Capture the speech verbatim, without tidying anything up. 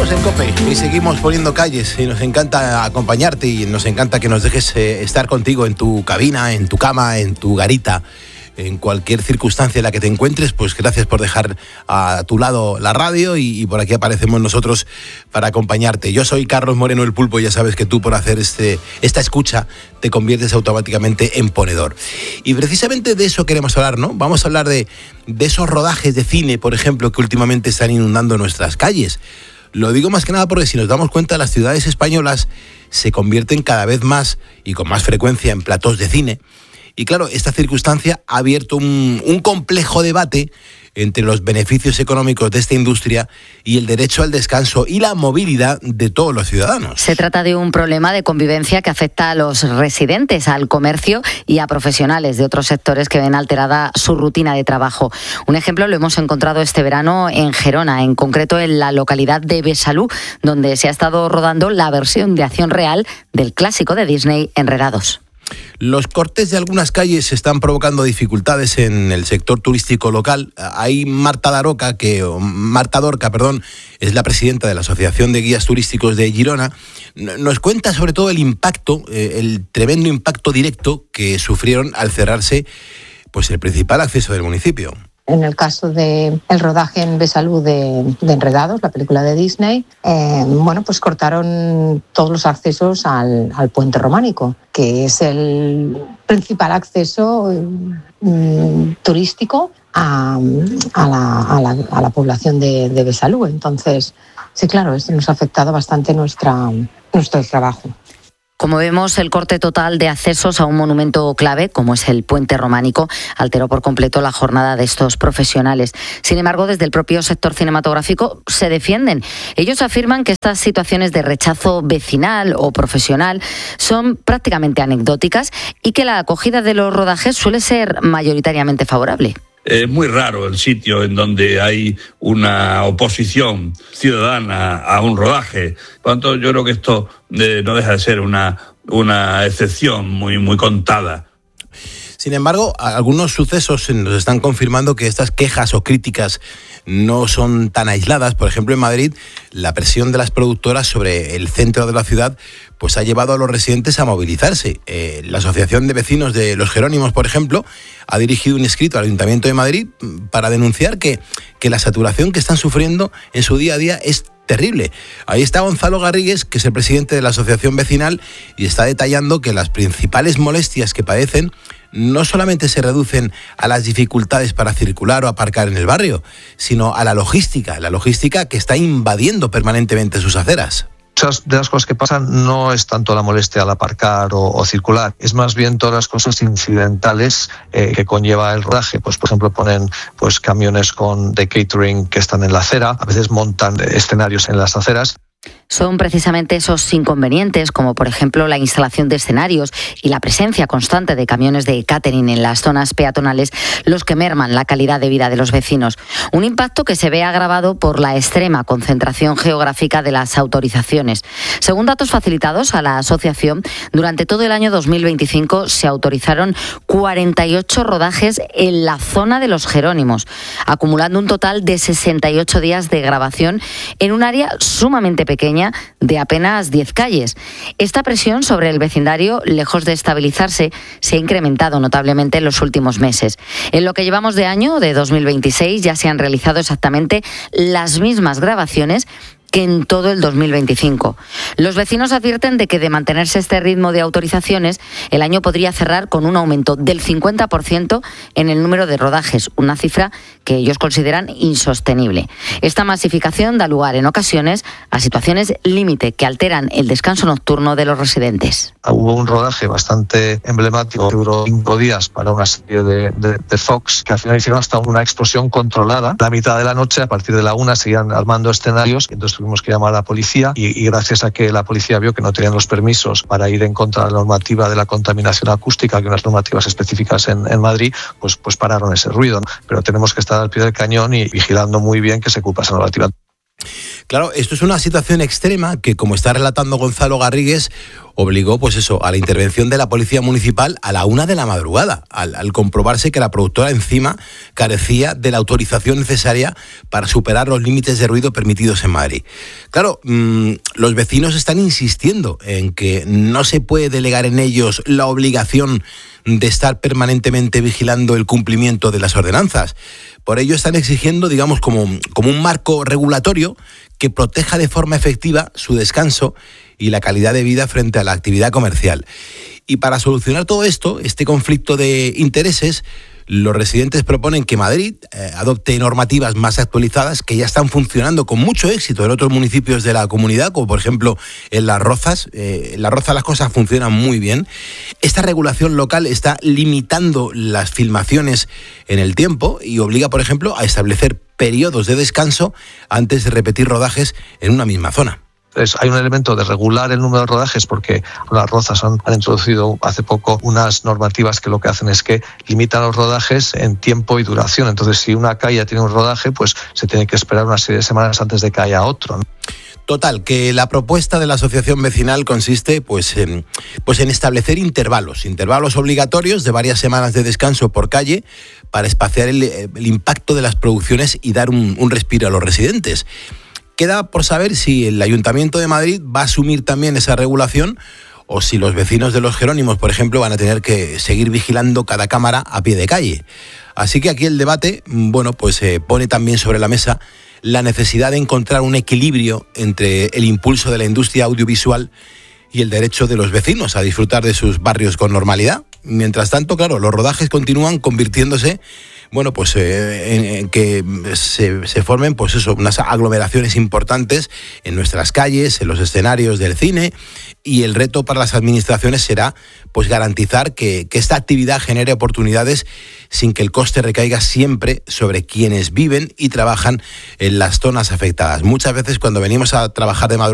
Seguimos en COPE y seguimos poniendo calles y nos encanta acompañarte y nos encanta que nos dejes eh, estar contigo en tu cabina, en tu cama, en tu garita, en cualquier circunstancia en la que te encuentres. Pues gracias por dejar a tu lado la radio y, y por aquí aparecemos nosotros para acompañarte. Yo soy Carlos Moreno el Pulpo y ya sabes que tú por hacer este, esta escucha te conviertes automáticamente en ponedor. Y precisamente de eso queremos hablar, ¿no? Vamos a hablar de, de esos rodajes de cine, por ejemplo, que últimamente están inundando nuestras calles. Lo digo más que nada porque si nos damos cuenta, las ciudades españolas se convierten cada vez más y con más frecuencia en platós de cine. Y claro, esta circunstancia ha abierto un, un complejo debate entre los beneficios económicos de esta industria y el derecho al descanso y la movilidad de todos los ciudadanos. Se trata de un problema de convivencia que afecta a los residentes, al comercio y a profesionales de otros sectores que ven alterada su rutina de trabajo. Un ejemplo lo hemos encontrado este verano en Gerona, en concreto en la localidad de Besalú, donde se ha estado rodando la versión de acción real del clásico de Disney, Enredados. Los cortes de algunas calles están provocando dificultades en el sector turístico local. Hay Marta Daroca, que Marta Dorca, perdón, es la presidenta de la Asociación de Guías Turísticos de Girona. Nos cuenta sobre todo el impacto, el tremendo impacto directo que sufrieron al cerrarse pues el principal acceso del municipio. En el caso del rodaje en Besalú de, de Enredados, la película de Disney, eh, bueno, pues cortaron todos los accesos al, al puente románico, que es el principal acceso mm, turístico a, a, la, a, la, a la población de, de Besalú. Entonces, sí, claro, esto nos ha afectado bastante nuestra, nuestro trabajo. Como vemos, el corte total de accesos a un monumento clave, como es el puente románico, alteró por completo la jornada de estos profesionales. Sin embargo, desde el propio sector cinematográfico se defienden. Ellos afirman que estas situaciones de rechazo vecinal o profesional son prácticamente anecdóticas y que la acogida de los rodajes suele ser mayoritariamente favorable. Es muy raro el sitio en donde hay una oposición ciudadana a un rodaje. Por lo tanto, yo creo que esto eh, no deja de ser una, una excepción muy, muy contada. Sin embargo, algunos sucesos nos están confirmando que estas quejas o críticas no son tan aisladas. Por ejemplo, en Madrid, la presión de las productoras sobre el centro de la ciudad pues ha llevado a los residentes a movilizarse. Eh, la Asociación de Vecinos de Los Jerónimos, por ejemplo, ha dirigido un escrito al Ayuntamiento de Madrid para denunciar que, que la saturación que están sufriendo en su día a día es terrible. Ahí está Gonzalo Garrigues, que es el presidente de la Asociación Vecinal, y está detallando que las principales molestias que padecen no solamente se reducen a las dificultades para circular o aparcar en el barrio, sino a la logística, la logística que está invadiendo permanentemente sus aceras. Muchas de las cosas que pasan no es tanto la molestia al aparcar o, o circular, es más bien todas las cosas incidentales eh, que conlleva el rodaje. Pues, por ejemplo, ponen pues camiones con de catering que están en la acera, a veces montan escenarios en las aceras. Son precisamente esos inconvenientes, como por ejemplo la instalación de escenarios y la presencia constante de camiones de catering en las zonas peatonales, los que merman la calidad de vida de los vecinos. Un impacto que se ve agravado por la extrema concentración geográfica de las autorizaciones. Según datos facilitados a la asociación, durante todo el año dos mil veinticinco se autorizaron cuarenta y ocho rodajes en la zona de Los Jerónimos, acumulando un total de sesenta y ocho días de grabación en un área sumamente pequeña de apenas diez calles. Esta presión sobre el vecindario, lejos de estabilizarse, se ha incrementado notablemente en los últimos meses. En lo que llevamos de año, de dos mil veintiséis, ya se han realizado exactamente las mismas grabaciones que en todo el dos mil veinticinco. Los vecinos advierten de que de mantenerse este ritmo de autorizaciones, el año podría cerrar con un aumento del cincuenta por ciento en el número de rodajes, una cifra que ellos consideran insostenible. Esta masificación da lugar en ocasiones a situaciones límite que alteran el descanso nocturno de los residentes. Hubo un rodaje bastante emblemático que duró cinco días para una serie de, de, de Fox, que al final hicieron hasta una explosión controlada. A la mitad de la noche, a partir de la una, seguían armando escenarios, entonces tuvimos que llamar a la policía y, y gracias a que la policía vio que no tenían los permisos para ir en contra de la normativa de la contaminación acústica, que hay unas normativas específicas en, en Madrid, pues, pues pararon ese ruido, ¿no? Pero tenemos que estar al pie del cañón y vigilando muy bien que se cumpla esa normativa. Claro, esto es una situación extrema que, como está relatando Gonzalo Garrigues, obligó, pues eso, a la intervención de la Policía Municipal a la una de la madrugada, al, al comprobarse que la productora encima carecía de la autorización necesaria para superar los límites de ruido permitidos en Madrid. Claro, mmm, los vecinos están insistiendo en que no se puede delegar en ellos la obligación de estar permanentemente vigilando el cumplimiento de las ordenanzas. Por ello están exigiendo, digamos, como, como un marco regulatorio que proteja de forma efectiva su descanso y la calidad de vida frente a la actividad comercial. Y para solucionar todo esto, este conflicto de intereses, los residentes proponen que Madrid eh, adopte normativas más actualizadas que ya están funcionando con mucho éxito en otros municipios de la comunidad, como por ejemplo en Las Rozas. Eh, en Las Rozas las cosas funcionan muy bien. Esta regulación local está limitando las filmaciones en el tiempo y obliga, por ejemplo, a establecer periodos de descanso antes de repetir rodajes en una misma zona. Entonces, hay un elemento de regular el número de rodajes porque Las Rozas han, han introducido hace poco unas normativas que lo que hacen es que limitan los rodajes en tiempo y duración. Entonces, si una calle tiene un rodaje, pues se tiene que esperar una serie de semanas antes de que haya otro, ¿no? Total, que la propuesta de la asociación vecinal consiste pues en, pues en establecer intervalos, intervalos obligatorios de varias semanas de descanso por calle para espaciar el, el impacto de las producciones y dar un, un respiro a los residentes. Queda por saber si el Ayuntamiento de Madrid va a asumir también esa regulación o si los vecinos de los Jerónimos, por ejemplo, van a tener que seguir vigilando cada cámara a pie de calle. Así que aquí el debate, bueno, pues eh, pone también sobre la mesa la necesidad de encontrar un equilibrio entre el impulso de la industria audiovisual y el derecho de los vecinos a disfrutar de sus barrios con normalidad. Mientras tanto, claro, los rodajes continúan convirtiéndose, bueno, pues eh, en, en que se, se formen, pues eso, unas aglomeraciones importantes en nuestras calles, en los escenarios del cine, y el reto para las administraciones será, pues, garantizar que, que esta actividad genere oportunidades sin que el coste recaiga siempre sobre quienes viven y trabajan en las zonas afectadas. Muchas veces cuando venimos a trabajar de madrugada